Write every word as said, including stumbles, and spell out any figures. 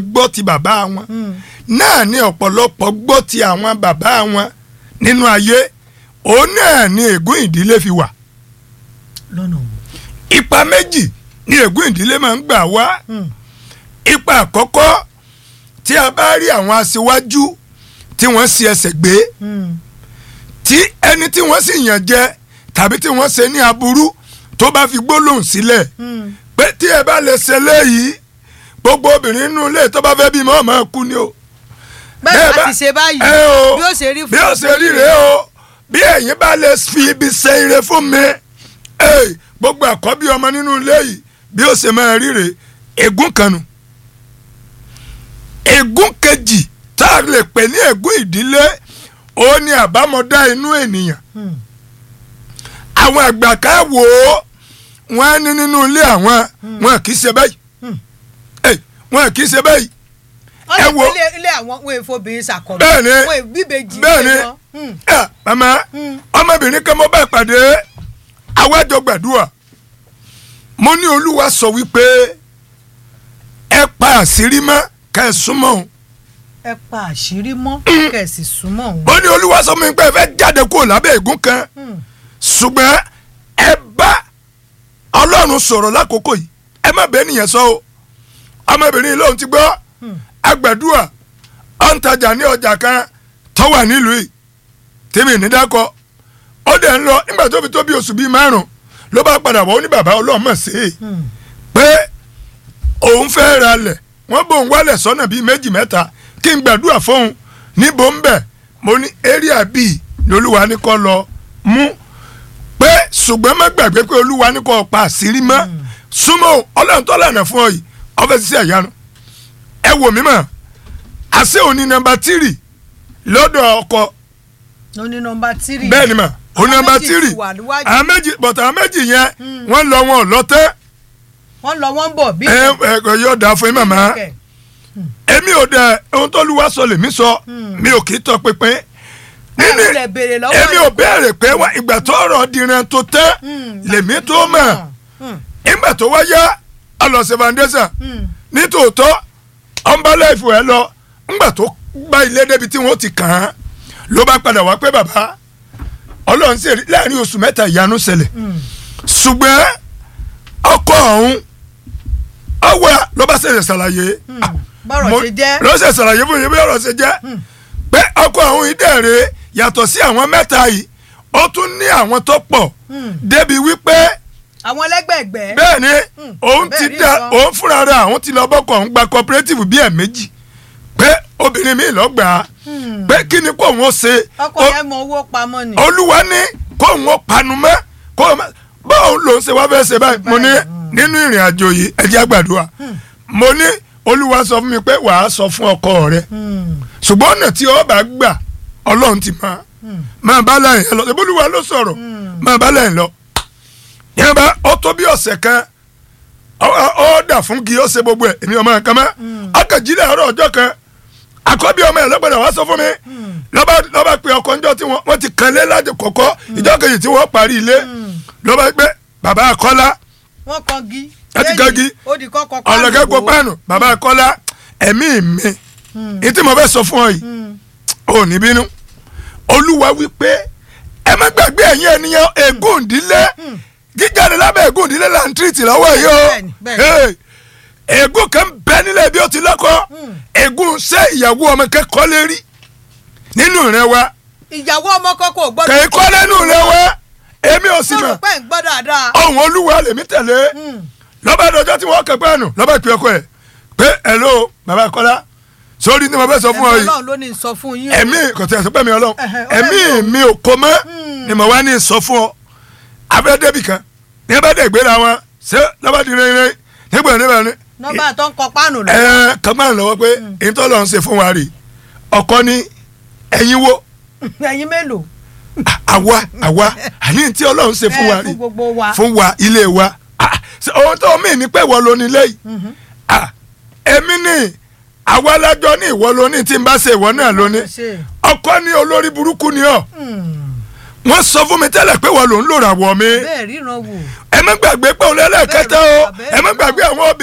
gbọ́ ti bàbá wọn náà ni ọ̀pọ̀lọpọ̀ gbọ́ ti àwọn bàbá wọn nínú ayé òun náà ni ègún ìdílé fi wà. lọ́nà wo. ipa méjì ni ègún ìdílé máa ń gbà wá. ipa àkọ́kọ́ tí a bá rí àwọn aṣíwájú tí wọ́n ṣi ẹsẹ̀ gbé tí ẹni tí wọ́n sì yàn jẹ tàbí tí wọ́n ṣe ní aburú tó bá fi gbólóhùn sílẹ̀ pé tí ẹ bá lè ṣe léyìí gbogbo obìnrin inú ilé tó bá fẹ́ bí mọ́ ọmọ kú ni o. bẹ́ẹ̀ bá ti ṣe báyìí bí ó ṣe rí fún bí ó ṣe rí rèé o bí ẹ̀yin bá lè fi ibi ṣe ire fún mi gbogbo àkọ́bí ọmọ nínú ilé yìí bí ó ṣe máa rí rèé ègún kanu. ègún kejì tá a lè pè ní ègún ìdílé ó ní àbámọ̀dá inú ènìyàn. àwọn àgbà ká wò ó wọ́n ní nínú ilé àwọn wọn kì í ṣe báyìí wọn kì í ṣe báyìí. ẹ wo ilé àwọn wọn èèfó obìnrin ṣàkọọ́bẹ̀ bẹ́ẹ̀ni wọn èbíbejì bẹ́ẹ̀ni mama ọmọbìnrin kan mo bá pàdé àwájọ gbàdúrà mo ní Olúwa sọ wípé ẹ pa àṣírí mọ́ ká ẹ súnmọ́ òun. ẹ pa àṣírí mọ́ ká ẹ sì súnmọ́ òun. mo ní Olúwa sọ mi pé ẹ fẹ́ jáde kúrò lábẹ́ ègún kan ṣùgbọ́n ẹ bá Ọlọ́run sọ̀rọ̀ lákòókò yìí ẹ má bẹ́ẹ̀ nìyẹn sọ o ọmọbìnrin lóun ti gbọ́ agbàdúrà ọ̀ǹtajà ní ọjà kan tó wà nílùú yìí tèmi nídàkọ ó dẹ̀ ń lọ nígbà tó fi tó bí oṣù bíi márùn ló bá padà wọ́n ní bàbá ọlọ́mọ sí i pé òun fẹ́ ra lẹ̀ wọ́n bóun wálẹ̀ sọ́nà bíi méjì mẹ́ta kí n gbàdúrà fóun níbo ń bẹ̀ mo ní area bíi lolúwa ní kó lọ mú pé ṣùgbọ́n má gbàgbé pé olúwa ní kó pa àṣírí mọ́ súnmọ́ ọlọ́run tó lànà fún ọ yìí ọ́fẹ́sì ẹ̀yánu ẹ wò mí mọ̀ àṣẹ òní nọ́mbà tírì lọ́dọ̀ ọkọ. ó ní nọ́mbà tírì. bẹ́ẹ̀ ni mà ó ní nọ́mbà tírì àwọn méjì bọ̀tà àwọn méjì yẹn wọ́n lọ wọn ò lọ́tẹ́. wọ́n lọ wọ́n bọ̀ bí. ẹ ẹ yóò dáa fún yín màmá èmi ò dẹ ohun tó lù wá sọ lèmi sọ mi ò kì í tọ pinpin nínú èmi ò béèrè pé ìgbà tó ọ̀rọ̀ dìran tó tẹ́ lèmi tó mọ̀ ìgbà tó wáyá ọlọ́sẹ̀ foundation nítòótọ́ ọ̀nbálẹ̀ ìfò ẹ̀ lọ ńgbà tó gba ilé débi tí wọ́n ti kàn án ló bá padà wá pé bàbá ọlọ́run sì rí láàrin oṣù mẹ́ta ìyanu ṣẹlẹ̀ ṣùgbọ́n ọkọ ọ̀hún ọwọ́ ló bá ṣẹlẹ̀ ṣàlàyé bọ́rọ̀ ṣe jẹ́ ló ṣe ṣàlàyé fún yín bí ọ̀rọ̀ ṣe jẹ́ pé ọkọ ọ̀hún ìdẹ̀rẹ̀ yàtọ̀ sí àwọn mẹ́ta yìí ó tún ní àwọn tó pọ̀ débi wípé àwọn ẹlẹgbẹgbẹ. bẹ́ẹ̀ ni òun ti da òun fúnra rẹ̀ àwọn ti lọ bọ́kọ̀ òun gba cooperative bíi ẹ̀ méjì pé obìnrin mi lọ gbà á pé kí ni kò wọ́n ṣe. ọkọ yẹn mọ owó pamọ́ ni. olúwa ní kó wọ́n panu mọ́ kó wọ́n báwo ló ń ṣe wá fẹ́ ṣe báyìí mo ní nínú ìrìn àjò yìí ẹ jẹ́ gbàdúrà mo ní olúwa sọ fún mi pé wàá sọ fún ọkọ rẹ ṣùgbọ́n ọ̀nà tí ó bá gbà ọlọ́run ti máa máa bá láyìn lọ ṣe bólúwa ló sọ̀rọ̀ máa bá láyìn lọ yẹn bá ọ tó bí ọ̀sẹ̀ kan ọ dà fún kí ó ṣe gbogbo ẹ̀ èmi ọmọ nǹkan mọ́ akẹ́jìlẹ̀ ọ̀rọ̀ ọjọ́ kan àkọ́bí ọmọ ẹ̀ lọ́gbọ̀dọ̀ wá sọ fún mi lọ́ba lọ́ba pé ọkọ̀ ńjọ́ tí wọ́n ti kàn lé láti kọ̀kọ́ ìjọ kejì tí wọ́n parí ilé lọ́ba pé bàbá Akọ́lá wọ́n kangi láti kangi ọ̀lọ́kẹ́kọ̀ọ́ pàànù bàbá Akọ́lá ẹ̀mí mi ìtì mo fẹ́ sọ fún ọ yìí ò ní bínú olúwa wí pé ẹ má gbàgbé ẹ̀yin ènìyàn ègún ìdílé jíjáde lábẹ́ ègún ìdílé là ń tírìtì lọ́wọ́ yìí o ègún kan bẹ nílẹ̀ bí ó ti lọ́kọ́ ègún ṣé ìyàwó ọmọ kẹ́kọ̀ọ́ lè rí nínú rẹ wa. ìyàwó ọmọ kọ́kọ́ gbọ́dọ̀. kẹ́kọ̀ọ́ lẹ́nu rẹ wa èmi ò sì mọ̀. sọ̀rọ̀ pé ń gbọ́ dáadáa. ọ̀hún olúwa lèmi tẹ̀lé lọ́ba dọjọ́ tí wọ́n kẹ́kọ̀ọ́ àná lọ́ba ìpè ọkọ ẹ̀ pé hello bàbá Kọ́lá sórí ni mo fẹ́ sọ fún ọ yìí Ọlọ́run ló ní sọ fún yín. ẹ̀mí kò tẹ̀ sọ pé mi Ọlọ́run ẹ̀mí mi ò kó mọ́ ni mo wá ní sọ fún ọ abẹ́ débì kan ní bá dẹ̀ gbéra wọn ṣé lọ́ba di rẹ́rẹ́ nígbà nígbà ní. nọ́mbà tó ń kọ páànù lọ. ẹ kọ páànù lọ́wọ́ pé èyí tó lọ ń ṣe fún wa rè ọkọ ní ẹ̀yin wo. ẹ̀yin mélòó. àwa àwa àní tí Ọlọ́run ṣe fún wa rè fún gbogbo wa fún wa ilé wa ohun tó mí ní pé ìwọ ló ní lẹ́yìn èmi ní àwa lájọ ní ìwọ ló ní tí n bá ṣe ìwọ náà ló ní ọkọ ní olórí burúkú ni ọ wọ́n sọ fún mi tẹ́lẹ̀ pé wọ́n ló ń lòrà wọ̀ mi bẹ́ẹ̀ ríran wò ẹ má gbàgbé pé òun lẹ́lẹ́kẹ́tẹ́ o ẹ má gbàgbé àwọn obìnrin.